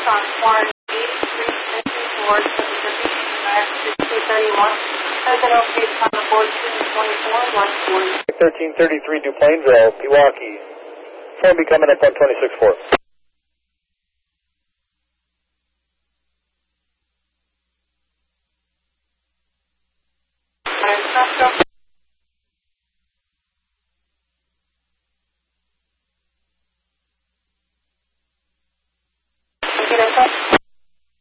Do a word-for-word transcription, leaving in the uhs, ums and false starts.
on Warren eighty-three fifty-four, sixteen thirty-one. Has been okay on the fourteen twenty-four, one forty. thirteen thirty-three Duplainville, Pewaukee. Phone be coming up on twenty-six four.